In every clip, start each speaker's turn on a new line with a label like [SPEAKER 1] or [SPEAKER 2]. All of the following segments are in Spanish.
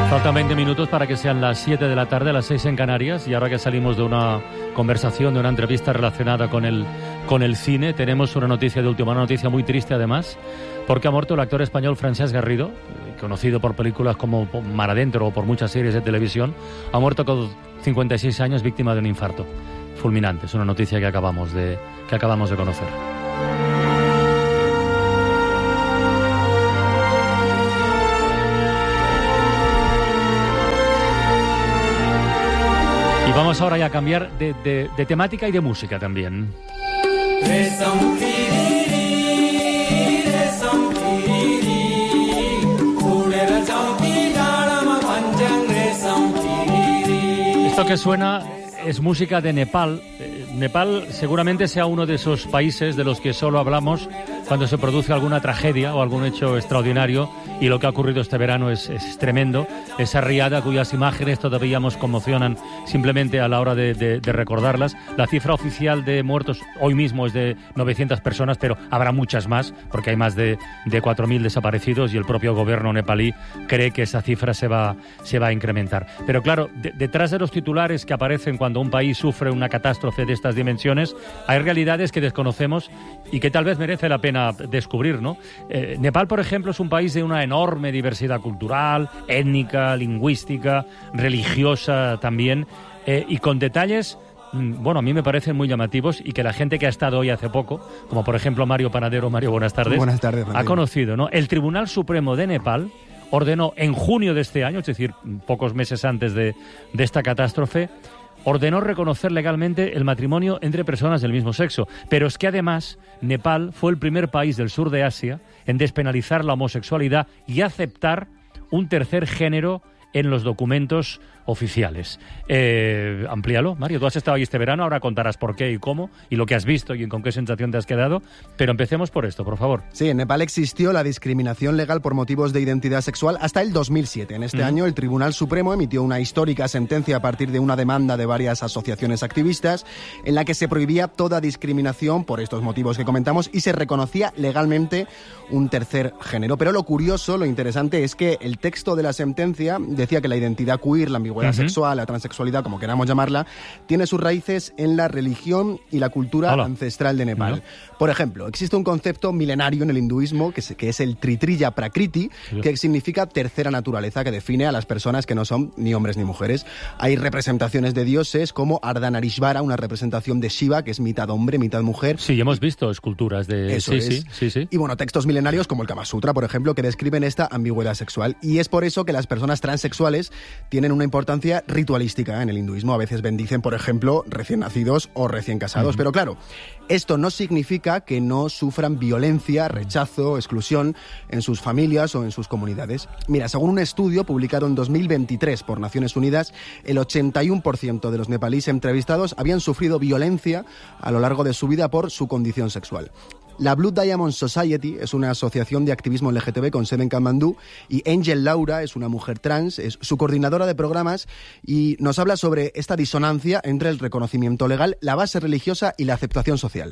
[SPEAKER 1] Faltan 20 minutos para que sean las 7 de la tarde, las 6 en Canarias, y ahora que salimos de una conversación, de una entrevista relacionada con el cine, tenemos una noticia de última, una noticia muy triste además, porque ha muerto el actor español Francesc Garrido, conocido por películas como Mar Adentro o por muchas series de televisión. Ha muerto con 56 años, víctima de un infarto fulminante. Es una noticia que acabamos de conocer. Y vamos ahora ya a cambiar de temática y de música también. Esto que suena es música de Nepal. Nepal seguramente sea uno de esos países de los que solo hablamos cuando se produce alguna tragedia o algún hecho extraordinario, y lo que ha ocurrido este verano es tremendo. Esa riada cuyas imágenes todavía nos conmocionan simplemente a la hora de recordarlas. La cifra oficial de muertos hoy mismo es de 900 personas, pero habrá muchas más porque hay más de 4.000 desaparecidos, y el propio gobierno nepalí cree que esa cifra se va a incrementar. Pero claro, detrás de los titulares que aparecen cuando un país sufre una catástrofe de estas dimensiones, hay realidades que desconocemos y que tal vez merece la pena descubrir, ¿no? Nepal, por ejemplo, es un país de una enorme diversidad cultural, étnica, lingüística, religiosa también, y con detalles, bueno, a mí me parecen muy llamativos y que la gente que ha estado hoy hace poco, como por ejemplo Mario Panadero, Mario, buenas tardes.
[SPEAKER 2] Buenas tardes, Mario.
[SPEAKER 1] Ha conocido, ¿no? El Tribunal Supremo de Nepal ordenó en junio de este año, es decir, pocos meses antes de esta catástrofe, ordenó reconocer legalmente el matrimonio entre personas del mismo sexo. Pero es que además Nepal fue el primer país del sur de Asia en despenalizar la homosexualidad y aceptar un tercer género en los documentos oficiales. Amplíalo, Mario. Tú has estado ahí este verano, ahora contarás por qué y cómo, y lo que has visto y con qué sensación te has quedado, pero empecemos por esto, por favor.
[SPEAKER 2] Sí, en Nepal existió la discriminación legal por motivos de identidad sexual hasta el 2007. En este año, el Tribunal Supremo emitió una histórica sentencia a partir de una demanda de varias asociaciones activistas en la que se prohibía toda discriminación por estos motivos que comentamos y se reconocía legalmente un tercer género. Pero lo curioso, lo interesante, es que el texto de la sentencia decía que la identidad queer, la ambigüedad sexual, la transexualidad, como queramos llamarla, tiene sus raíces en la religión y la cultura ancestral de Nepal. Por ejemplo, existe un concepto milenario en el hinduismo que es el Tritriya Prakriti, que significa tercera naturaleza, que define a las personas que no son ni hombres ni mujeres. Hay representaciones de dioses como Ardhanarishvara, una representación de Shiva, que es mitad hombre, mitad mujer.
[SPEAKER 1] Sí, hemos visto esculturas de...
[SPEAKER 2] Eso es. Sí. Y bueno, textos milenarios como el Kama Sutra, por ejemplo, que describen esta ambigüedad sexual. Y es por eso que las personas transexuales tienen una importancia ritualística en el hinduismo. A veces bendicen, por ejemplo, recién nacidos o recién casados. Pero claro, esto no significa que no sufran violencia, rechazo, exclusión en sus familias o en sus comunidades. Mira, según un estudio publicado en 2023 por Naciones Unidas, el 81% de los nepalíes entrevistados habían sufrido violencia a lo largo de su vida por su condición sexual. La Blue Diamond Society es una asociación de activismo LGTB con sede en Katmandú, y Angel Laura es una mujer trans, es su coordinadora de programas, y nos habla sobre esta disonancia entre el reconocimiento legal, la base religiosa y la aceptación social.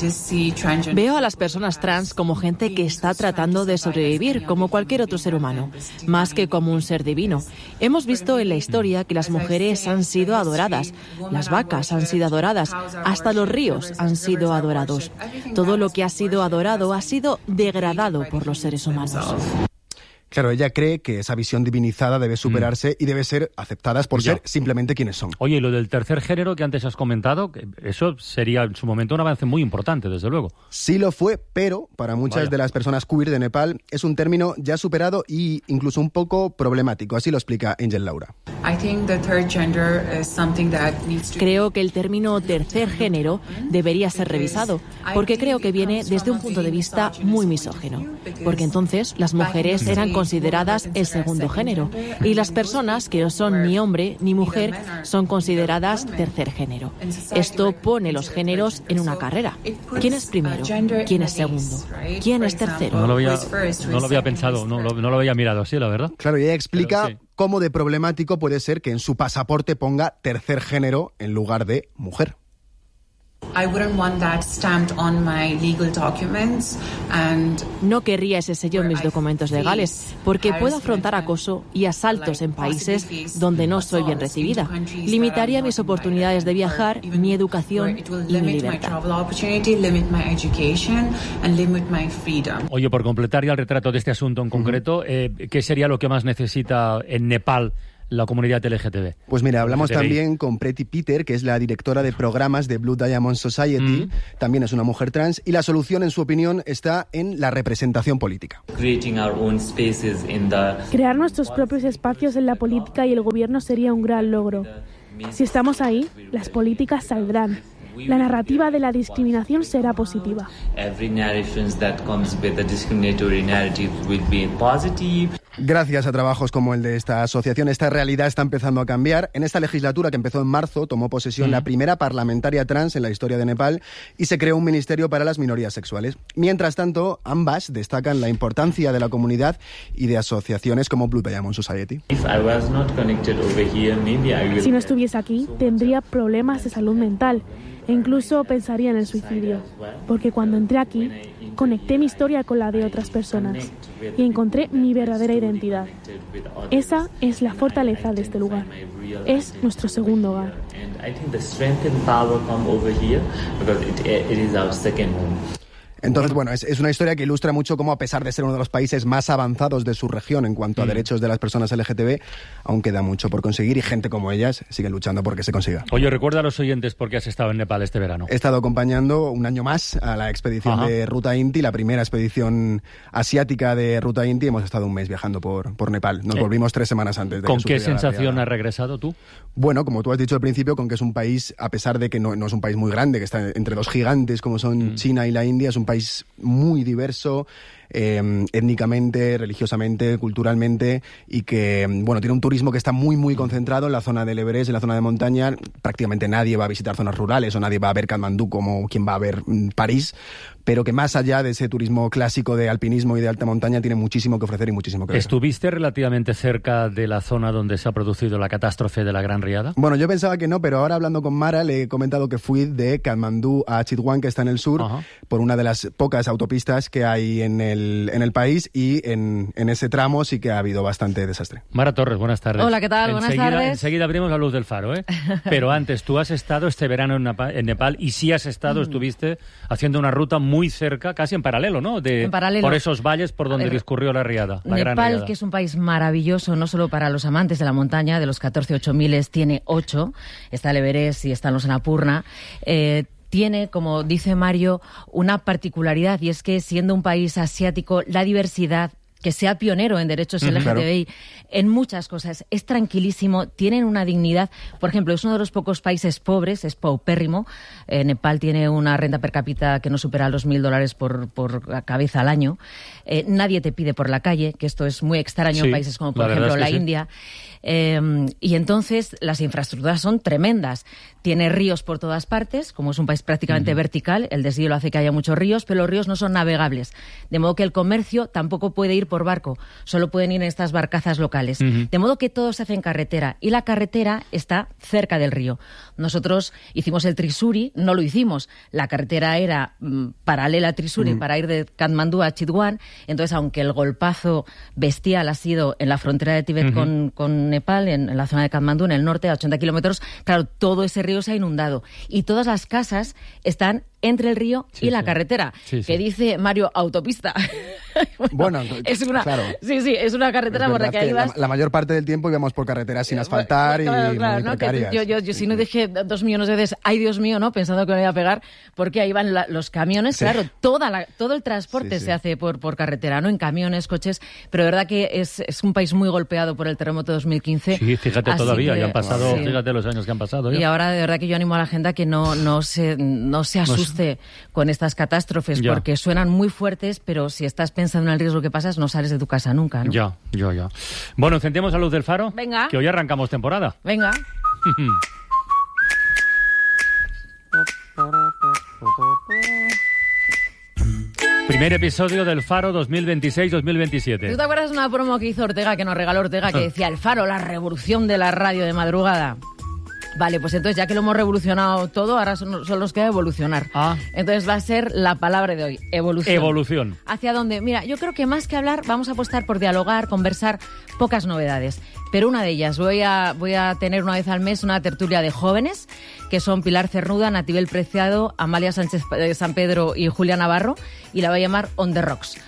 [SPEAKER 3] Veo a las personas trans como gente que está tratando de sobrevivir como cualquier otro ser humano, más que como un ser divino. Hemos visto en la historia que las mujeres han sido adoradas, las vacas han sido adoradas, hasta los ríos han sido adorados. Todo lo que ha sido adorado ha sido degradado por los seres humanos.
[SPEAKER 2] Claro, ella cree que esa visión divinizada debe superarse y debe ser aceptadas por ser simplemente quienes son.
[SPEAKER 1] Oye, y lo del tercer género que antes has comentado, eso sería en su momento un avance muy importante, desde luego.
[SPEAKER 2] Sí lo fue, pero para muchas de las personas queer de Nepal es un término ya superado e incluso un poco problemático. Así lo explica Angel Laura.
[SPEAKER 3] Creo que el término tercer género debería ser revisado, porque creo que viene desde un punto de vista muy misógino. Porque entonces las mujeres eran consideradas el segundo género y las personas que no son ni hombre ni mujer son consideradas tercer género. Esto pone los géneros en una carrera. ¿Quién es primero? ¿Quién es segundo? ¿Quién es tercero?
[SPEAKER 1] No lo había pensado, no lo había mirado así, la verdad.
[SPEAKER 2] Claro, y ella explica cómo de problemático puede ser que en su pasaporte ponga tercer género en lugar de mujer.
[SPEAKER 3] No querría ese sello en mis documentos legales, porque puedo afrontar acoso y asaltos en países donde no soy bien recibida. Limitaría mis oportunidades de viajar, mi educación y mi libertad.
[SPEAKER 1] Oye, por completar ya el retrato de este asunto en concreto, ¿qué sería lo que más necesita en Nepal la comunidad LGTB?
[SPEAKER 2] Pues mira, hablamos también con Preti Peter, que es la directora de programas de Blue Diamond Society, también es una mujer trans, y la solución, en su opinión, está en la representación política.
[SPEAKER 4] Crear nuestros propios espacios en la política y el gobierno sería un gran logro. Si estamos ahí, las políticas saldrán. La narrativa de la discriminación será positiva.
[SPEAKER 2] Gracias a trabajos como el de esta asociación, esta realidad está empezando a cambiar. En esta legislatura, que empezó en marzo, tomó posesión la primera parlamentaria trans en la historia de Nepal y se creó un ministerio para las minorías sexuales. Mientras tanto, ambas destacan la importancia de la comunidad y de asociaciones como Blue Diamond Society.
[SPEAKER 4] Si no estuviese aquí, tendría problemas de salud mental e incluso pensaría en el suicidio, porque cuando entré aquí, conecté mi historia con la de otras personas y encontré mi verdadera identidad. Esa es la fortaleza de este lugar. Es nuestro segundo hogar.
[SPEAKER 2] Entonces, bueno, es una historia que ilustra mucho cómo, a pesar de ser uno de los países más avanzados de su región en cuanto a derechos de las personas LGTB, aún queda mucho por conseguir y gente como ellas sigue luchando porque se consiga.
[SPEAKER 1] Oye, recuerda a los oyentes por qué has estado en Nepal este verano.
[SPEAKER 2] He estado acompañando un año más a la expedición de Ruta Inti, la primera expedición asiática de Ruta Inti. Hemos estado un mes viajando por Nepal. Nos volvimos 3 semanas antes de
[SPEAKER 1] ¿Con qué sensación has regresado tú?
[SPEAKER 2] Bueno, como tú has dicho al principio, con que es un país, a pesar de que no es un país muy grande, que está entre dos gigantes como son China y la India, es un país muy diverso, étnicamente, religiosamente, culturalmente, y que, bueno, tiene un turismo que está muy, muy concentrado en la zona del Everest, en la zona de montaña. Prácticamente nadie va a visitar zonas rurales o nadie va a ver Katmandú como quien va a ver París, pero que más allá de ese turismo clásico de alpinismo y de alta montaña tiene muchísimo que ofrecer y muchísimo que ver.
[SPEAKER 1] ¿Estuviste relativamente cerca de la zona donde se ha producido la catástrofe de la Gran Riada?
[SPEAKER 2] Bueno, yo pensaba que no, pero ahora hablando con Mara le he comentado que fui de Katmandú a Chitwan, que está en el sur, por una de las pocas autopistas que hay en el país, y en ese tramo sí que ha habido bastante desastre.
[SPEAKER 1] Mara Torres, buenas tardes.
[SPEAKER 5] Hola, ¿qué tal? Buenas tardes.
[SPEAKER 1] Enseguida abrimos la luz del faro, ¿eh? Pero antes, tú has estado este verano en Nepal y sí has estado, estuviste haciendo una ruta muy cerca, casi en paralelo, ¿no?
[SPEAKER 5] En paralelo.
[SPEAKER 1] Por esos valles por donde discurrió la riada, la Gran Riada.
[SPEAKER 5] Nepal, que es un país maravilloso, no solo para los amantes de la montaña, de los 14 8000 tiene 8, está el Everest y están los Annapurna. Tiene, como dice Mario, una particularidad, y es que, siendo un país asiático, la diversidad, que sea pionero en derechos LGTBI, en muchas cosas, es tranquilísimo, tienen una dignidad. Por ejemplo, es uno de los pocos países pobres, es paupérrimo. Nepal tiene una renta per cápita que no supera los $1.000 por cabeza al año. Nadie te pide por la calle, que esto es muy extraño en países como, por ejemplo, la India. Y entonces las infraestructuras son tremendas. Tiene ríos por todas partes, como es un país prácticamente vertical, el deshielo hace que haya muchos ríos, pero los ríos no son navegables. De modo que el comercio tampoco puede ir por barco, solo pueden ir en estas barcazas locales. De modo que todo se hace en carretera, y la carretera está cerca del río. Nosotros hicimos el Trisuri, no lo hicimos. La carretera era paralela a Trisuri para ir de Katmandú a Chitwan. Entonces, aunque el golpazo bestial ha sido en la frontera de Tíbet con Nepal, en la zona de Katmandú, en el norte, a 80 kilómetros, claro, todo ese río se ha inundado. Y todas las casas están entre el río y la carretera, que dice Mario, autopista.
[SPEAKER 2] Bueno,
[SPEAKER 5] es una,
[SPEAKER 2] claro.
[SPEAKER 5] Es una carretera por la que ibas.
[SPEAKER 2] La mayor parte del tiempo íbamos por carreteras sin asfaltar y muy precarias.
[SPEAKER 5] Yo si no dije 2 millones de veces, ay Dios mío, ¿no? Pensando que me iba a pegar, porque ahí van los camiones, claro, todo el transporte se hace por carretera, ¿no? En camiones, coches, pero de verdad que es un país muy golpeado por el terremoto de 2015.
[SPEAKER 1] Sí, fíjate, todavía, ya han pasado, fíjate los años que han pasado.
[SPEAKER 5] Y ahora de verdad que yo animo a la gente a que no se asuste con estas catástrofes, porque suenan muy fuertes, pero si estás pensando en el riesgo que pasas, no sales de tu casa nunca, ¿no?
[SPEAKER 1] Ya. Bueno, encendemos la luz del faro.
[SPEAKER 5] Venga.
[SPEAKER 1] Que hoy arrancamos temporada.
[SPEAKER 5] Venga.
[SPEAKER 1] Primer episodio del Faro 2026-2027.
[SPEAKER 5] ¿Tú te acuerdas de una promo que hizo Ortega, que nos regaló Ortega, que decía: el Faro, la revolución de la radio de madrugada? Vale, pues entonces ya que lo hemos revolucionado todo, ahora solo nos queda evolucionar. Entonces va a ser la palabra de hoy, evolución.
[SPEAKER 1] Evolución.
[SPEAKER 5] ¿Hacia dónde? Mira, yo creo que más que hablar, vamos a apostar por dialogar, conversar, pocas novedades. Pero una de ellas, voy a tener una vez al mes una tertulia de jóvenes, que son Pilar Cernuda, Natibel Preciado, Amalia Sánchez San Pedro y Julia Navarro, y la voy a llamar On the Rocks.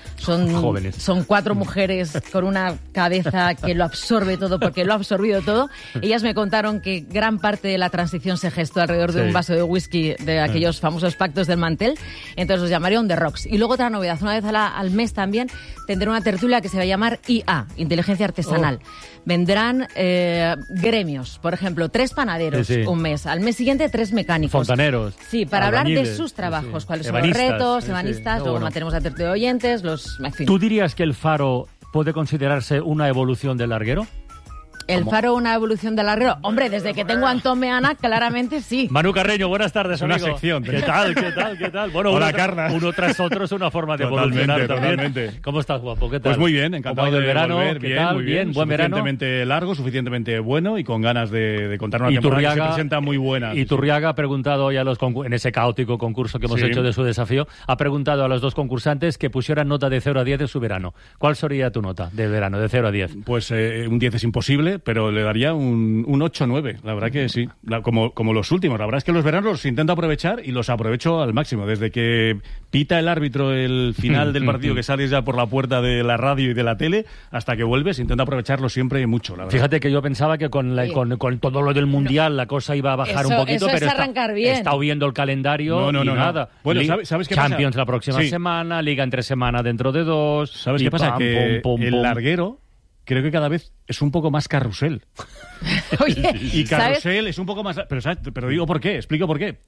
[SPEAKER 5] Son 4 mujeres con una cabeza que lo absorbe todo, porque lo ha absorbido todo. Ellas me contaron que gran parte de la transición se gestó alrededor de un vaso de whisky, de aquellos famosos pactos del mantel. Entonces los llamaré On the Rocks. Y luego otra novedad, una vez al mes también tendré una tertulia que se va a llamar IA, Inteligencia Artesanal. Vendrán gremios, por ejemplo, 3 panaderos un mes. Al mes siguiente 3 mecánicos.
[SPEAKER 1] Fontaneros.
[SPEAKER 5] Sí, para hablar de sus trabajos, cuáles son los retos, ebanistas, luego mantenemos la tertulia de oyentes, en fin.
[SPEAKER 1] ¿Tú dirías que el Faro puede considerarse una evolución del larguero?
[SPEAKER 5] ¿El Faro una evolución del larguero? Hombre, desde que tengo a Antón Meana, claramente sí.
[SPEAKER 1] Manu Carreño, buenas tardes, amigo.
[SPEAKER 6] Una sección.
[SPEAKER 1] ¿Qué tal? Bueno,
[SPEAKER 6] hola, Carla.
[SPEAKER 1] Uno tras otro es una forma de evolucionar también.
[SPEAKER 6] Totalmente.
[SPEAKER 1] ¿Cómo estás, guapo? ¿Qué tal?
[SPEAKER 6] Pues muy bien, encantado
[SPEAKER 1] de verano.
[SPEAKER 6] Volver.
[SPEAKER 1] ¿Qué tal?
[SPEAKER 6] Muy bien.
[SPEAKER 1] Buen verano.
[SPEAKER 6] Suficientemente largo, suficientemente bueno y con ganas de contar una temporada que se presenta muy buena.
[SPEAKER 1] Y Turriaga ha preguntado hoy en ese caótico concurso que hemos hecho de su desafío, ha preguntado a los 2 concursantes que pusieran nota de 0 a 10 de su verano. ¿Cuál sería tu nota de verano, de 0 a 10?
[SPEAKER 6] Pues un 10 es imposible, pero le daría un 8-9, la verdad que sí, como los últimos. La verdad es que los veranos los intento aprovechar y los aprovecho al máximo. Desde que pita el árbitro el final del partido, que sales ya por la puerta de la radio y de la tele, hasta que vuelves, intento aprovecharlo siempre mucho, la verdad.
[SPEAKER 1] Fíjate que yo pensaba que con todo lo del Mundial la cosa iba a bajar un poquito, pero he estado viendo el calendario y nada.
[SPEAKER 6] Bueno, ¿sabes qué
[SPEAKER 1] Champions
[SPEAKER 6] pasa?
[SPEAKER 1] la próxima semana, Liga entre semana dentro de 2.
[SPEAKER 6] ¿Sabes qué pasa? Que el larguero creo que cada vez es un poco más carrusel.
[SPEAKER 5] Oye,
[SPEAKER 6] y carrusel es un poco más... Pero digo por qué, explico por qué.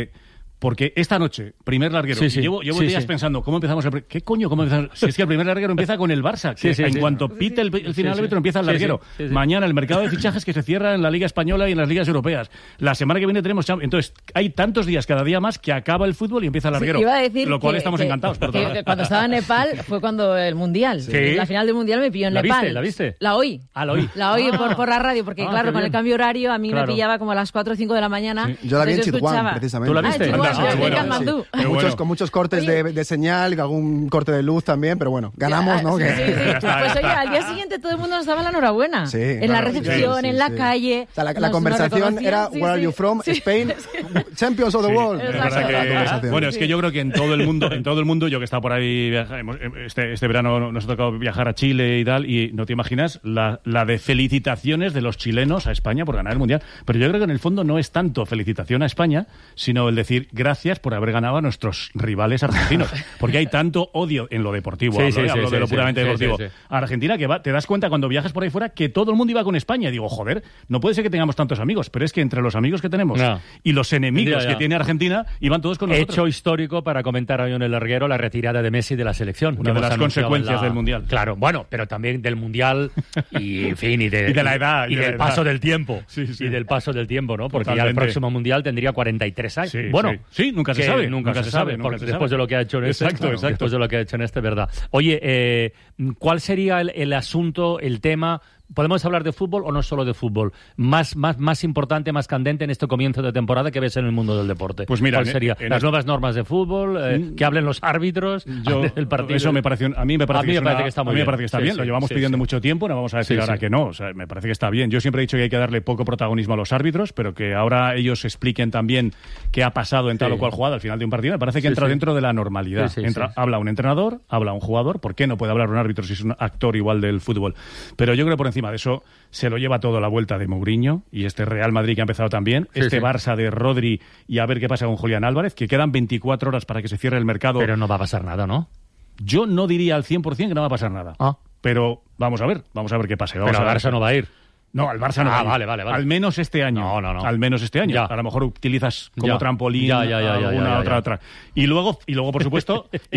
[SPEAKER 6] Porque esta noche, primer larguero, llevo días pensando, ¿cómo empezamos? ¿Qué coño? ¿Cómo empezamos? Si es que el primer larguero empieza con el Barça, que en cuanto pite el final del árbitro empieza el larguero. Mañana el mercado de fichajes que se cierra en la Liga Española y en las ligas europeas. La semana que viene tenemos... Entonces, hay tantos días cada día más que acaba el fútbol y empieza el larguero.
[SPEAKER 5] Iba a decir
[SPEAKER 6] lo cual estamos encantados. Por
[SPEAKER 5] que cuando estaba en Nepal fue cuando el Mundial. La final del Mundial me pilló en Nepal.
[SPEAKER 1] ¿La viste?
[SPEAKER 5] La oí. La oí por la radio, porque claro, con el cambio horario a mí me pillaba como a las 4 o 5 de la mañana.
[SPEAKER 2] Yo la vi en Chitwan, precisamente.
[SPEAKER 1] ¿Tú la viste?
[SPEAKER 2] Con muchos cortes de señal, algún corte de luz también, pero bueno, ganamos, ¿no?
[SPEAKER 5] Sí. Pues oye, al día siguiente todo el mundo nos daba la enhorabuena. En la recepción, en la calle.
[SPEAKER 2] O sea, la conversación era "Where are you from? Spain, Champions of the World".
[SPEAKER 6] Bueno, es que yo creo que en todo el mundo, yo que he estado por ahí, este verano nos ha tocado viajar a Chile y tal, y no te imaginas la de felicitaciones de los chilenos a España por ganar el Mundial. Pero yo creo que en el fondo no es tanto felicitación a España, sino el decir gracias por haber ganado a nuestros rivales argentinos, porque hay tanto odio en lo deportivo, hablo de lo puramente deportivo. A Argentina, que te das cuenta cuando viajas por ahí fuera que todo el mundo iba con España. Y digo, joder, no puede ser que tengamos tantos amigos, pero es que entre los amigos que tenemos y los enemigos que tiene Argentina, iban todos con nosotros.
[SPEAKER 1] Hecho histórico para comentar hoy en el larguero la retirada de Messi de la selección.
[SPEAKER 6] Una de las consecuencias del Mundial.
[SPEAKER 1] Claro, bueno, pero también del Mundial y, en fin, y de
[SPEAKER 6] la edad.
[SPEAKER 1] Y del paso del tiempo. Y del paso del tiempo, ¿no? Porque ya el próximo Mundial tendría 43 años.
[SPEAKER 6] Sí, nunca se sabe.
[SPEAKER 1] Nunca se sabe, después de lo que ha hecho en exacto. Después de lo que ha hecho en verdad. Oye, ¿cuál sería el asunto, el tema? ¿Podemos hablar de fútbol o no solo de fútbol? Más importante, más candente en este comienzo de temporada que ves en el mundo del deporte.
[SPEAKER 6] Pues mira,
[SPEAKER 1] ¿cuál sería? ¿Las nuevas normas de fútbol? ¿Que hablen los árbitros del partido?
[SPEAKER 6] Eso me parece, a mí me parece que está muy bien. Me parece que está bien.
[SPEAKER 1] Sí,
[SPEAKER 6] lo llevamos pidiendo mucho tiempo, no vamos a decir ahora que no. O sea, me parece que está bien. Yo siempre he dicho que hay que darle poco protagonismo a los árbitros, pero que ahora ellos expliquen también qué ha pasado en tal o cual jugada al final de un partido. Me parece que entra dentro de la normalidad. Habla un entrenador, habla un jugador. ¿Por qué no puede hablar un árbitro si es un actor igual del fútbol? Pero yo creo que por encima de eso se lo lleva todo la vuelta de Mourinho y este Real Madrid que ha empezado también, Barça de Rodri y a ver qué pasa con Julián Álvarez, que quedan 24 horas para que se cierre el mercado.
[SPEAKER 1] Pero no va a pasar nada, ¿no?
[SPEAKER 6] Yo no diría al 100% que no va a pasar nada. Pero vamos a ver qué pasa.
[SPEAKER 1] Pero al Barça no va a ir.
[SPEAKER 6] No, al Barça no.
[SPEAKER 1] Vale.
[SPEAKER 6] Al menos este año.
[SPEAKER 1] No.
[SPEAKER 6] Al menos este año.
[SPEAKER 1] Ya.
[SPEAKER 6] A lo mejor utilizas como trampolín una otra. Y luego, por supuesto, es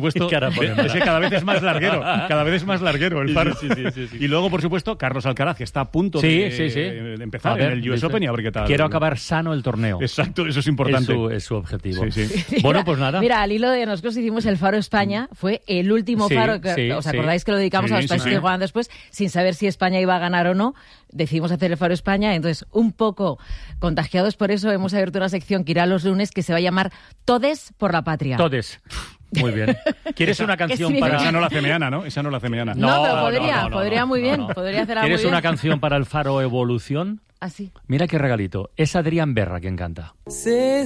[SPEAKER 6] que cada vez es más larguero el Faro.
[SPEAKER 1] Sí.
[SPEAKER 6] Y luego, por supuesto, Carlos Alcaraz, que está a punto de empezar en el US Open y a ver qué tal.
[SPEAKER 1] Quiero acabar sano el torneo.
[SPEAKER 6] Exacto, eso es importante.
[SPEAKER 1] Es su objetivo.
[SPEAKER 6] Sí.
[SPEAKER 1] Bueno, pues nada.
[SPEAKER 5] Mira, al hilo de nosotros hicimos el Faro España, fue el último Faro que, ¿os acordáis que lo dedicamos a los países que jugaban después, sin saber si España iba a ganar o no? decidimos hacer el Faro España, entonces un poco contagiados por eso hemos abierto una sección que irá los lunes que se va a llamar Todes por la Patria.
[SPEAKER 1] Todes. Muy bien. ¿Quieres una canción para...?
[SPEAKER 6] Esa no la hace Meana, ¿no? Esa no la hace Meana.
[SPEAKER 5] No, pero podría muy bien. Podría hacerla muy bien.
[SPEAKER 1] ¿Quieres una canción para el Faro Evolución?
[SPEAKER 5] Así.
[SPEAKER 1] Mira qué regalito. Es Adrián Berra quien canta.
[SPEAKER 7] Se